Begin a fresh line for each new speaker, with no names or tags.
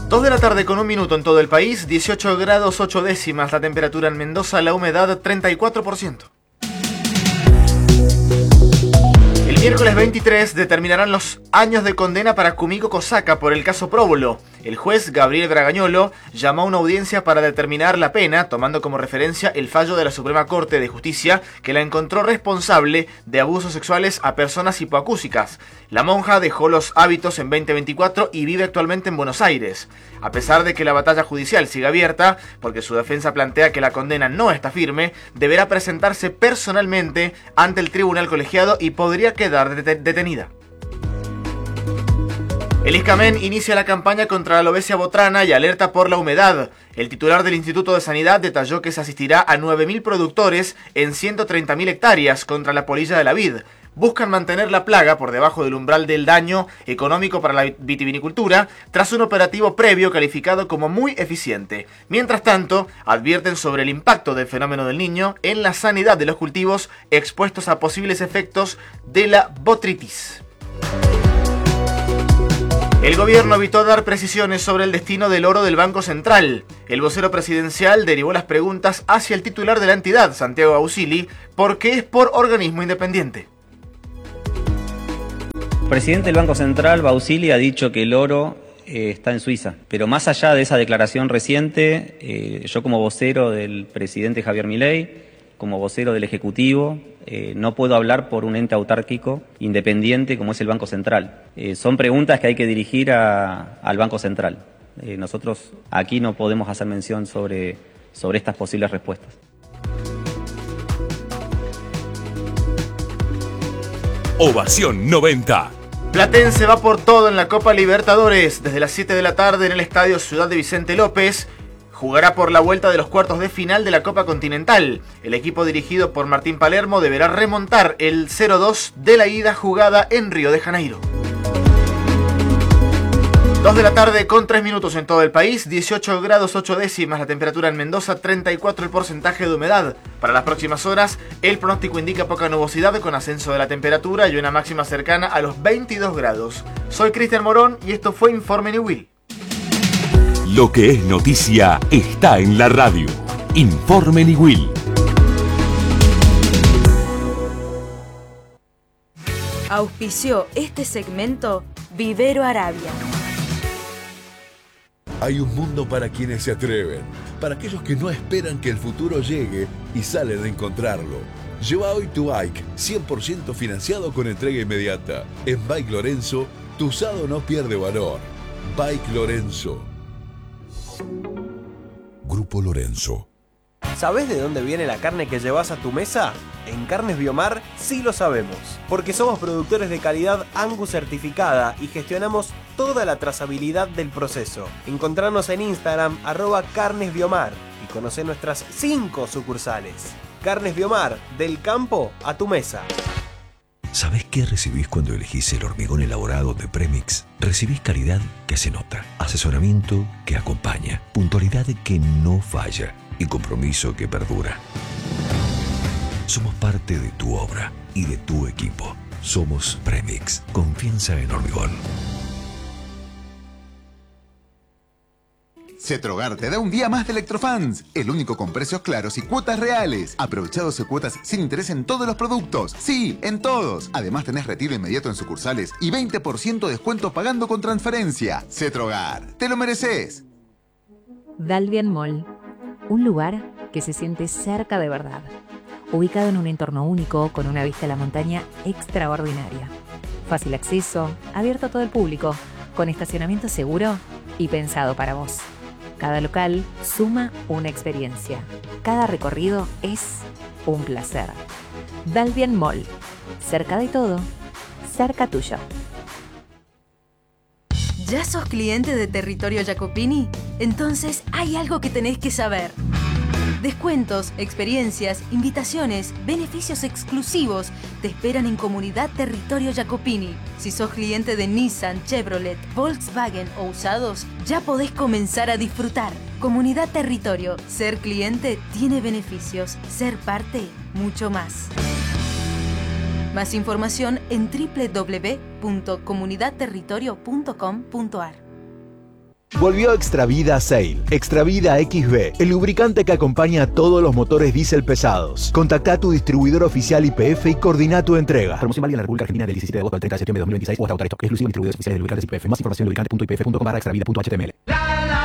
2 de la tarde con 1 minuto en todo el país, 18 grados 8 décimas la temperatura en Mendoza, la humedad 34%. El miércoles 23 determinarán los años de condena para Kumiko Kosaka por el caso Próbolo. El juez Gabriel Bragañolo llamó a una audiencia para determinar la pena, tomando como referencia el fallo de la Suprema Corte de Justicia que la encontró responsable de abusos sexuales a personas hipoacúsicas. La monja dejó los hábitos en 2024 y vive actualmente en Buenos Aires. A pesar de que la batalla judicial sigue abierta, porque su defensa plantea que la condena no está firme, deberá presentarse personalmente ante el tribunal colegiado y podría quedar detenida. El ISCAMEN inicia la campaña contra la alopecia botrana y alerta por la humedad. El titular del Instituto de Sanidad detalló que se asistirá a 9.000 productores en 130.000 hectáreas contra la polilla de la vid. Buscan mantener la plaga por debajo del umbral del daño económico para la vitivinicultura tras un operativo previo calificado como muy eficiente. Mientras tanto, advierten sobre el impacto del fenómeno del Niño en la sanidad de los cultivos expuestos a posibles efectos de la botrytis. El gobierno evitó dar precisiones sobre el destino del oro del Banco Central. El vocero presidencial derivó las preguntas hacia el titular de la entidad, Santiago Bausili, porque es por organismo independiente.
El presidente del Banco Central, Bausili, ha dicho que el oro está en Suiza. Pero más allá de esa declaración reciente, yo como vocero del presidente Javier Milei, como vocero del Ejecutivo, no puedo hablar por un ente autárquico independiente como es el Banco Central. Son preguntas que hay que dirigir al Banco Central. Nosotros aquí no podemos hacer mención sobre estas posibles respuestas.
Ovación 90.
Platense va por todo en la Copa Libertadores. Desde las 7 de la tarde en el Estadio Ciudad de Vicente López. Jugará por la vuelta de los cuartos de final de la Copa Continental. El equipo dirigido por Martín Palermo deberá remontar el 0-2 de la ida jugada en Río de Janeiro. 2 de la tarde con 3 minutos en todo el país, 18 grados 8 décimas la temperatura en Mendoza, 34 el porcentaje de humedad. Para las próximas horas, el pronóstico indica poca nubosidad con ascenso de la temperatura y una máxima cercana a los 22 grados. Soy Cristian Morón y esto fue Informe Newell.
Lo que es noticia está en la radio. Informe Newell.
Auspició este segmento Vivero Arabia.
Hay un mundo para quienes se atreven, para aquellos que no esperan que el futuro llegue y salen a encontrarlo. Lleva hoy tu bike, 100% financiado con entrega inmediata. En Bike Lorenzo, tu usado no pierde valor. Bike Lorenzo. Grupo Lorenzo.
¿Sabés de dónde viene la carne que llevas a tu mesa? En Carnes Biomar sí lo sabemos, porque somos productores de calidad Angus certificada y gestionamos toda la trazabilidad del proceso. Encontranos en Instagram @carnesbiomar y conocé nuestras 5 sucursales. Carnes Biomar, del campo a tu mesa.
¿Sabés qué recibís cuando elegís el hormigón elaborado de Premix? Recibís calidad que se nota, asesoramiento que acompaña, puntualidad que no falla y compromiso que perdura. Somos parte de tu obra y de tu equipo. Somos Premix. Confianza en hormigón.
Cetrogar te da un día más de Electrofans, el único con precios claros y cuotas reales. Aprovecha 12 cuotas sin interés en todos los productos. Sí, en todos. Además tenés retiro inmediato en sucursales y 20% de descuento pagando con transferencia. Cetrogar, te lo mereces.
Dalvian Mall, un lugar que se siente cerca de verdad. Ubicado en un entorno único con una vista a la montaña extraordinaria. Fácil acceso, abierto a todo el público, con estacionamiento seguro y pensado para vos. Cada local suma una experiencia. Cada recorrido es un placer. Dalvian Mall. Cerca de todo, cerca tuyo.
¿Ya sos cliente de Territorio Jacopini? Entonces hay algo que tenés que saber. Descuentos, experiencias, invitaciones, beneficios exclusivos te esperan en Comunidad Territorio Jacopini. Si sos cliente de Nissan, Chevrolet, Volkswagen o usados, ya podés comenzar a disfrutar. Comunidad Territorio. Ser cliente tiene beneficios. Ser parte, mucho más. Más información en www.comunidadterritorio.com.ar.
Volvió Extravida Sail. Extravida XB, el lubricante que acompaña a todos los motores diésel pesados. Contactá a tu distribuidor oficial YPF y coordina tu entrega. Promoción válida en la República Argentina del 17 de agosto al 30 de septiembre de 2026 o hasta agotar stock. Exclusivo en distribuidores oficiales de lubricantes YPF. Más información en lubricante.ypf.com/extravida.html.